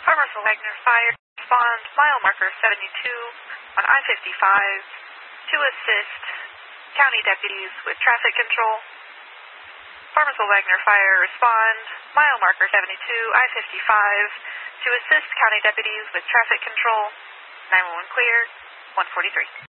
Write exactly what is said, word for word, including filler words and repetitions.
Farmersville Wagner Fire, respond mile marker seventy-two on I fifty-five to assist county deputies with traffic control. Farmersville Wagner Fire, respond mile marker seventy-two I fifty-five to assist county deputies with traffic control. nine one one clear, one forty-three.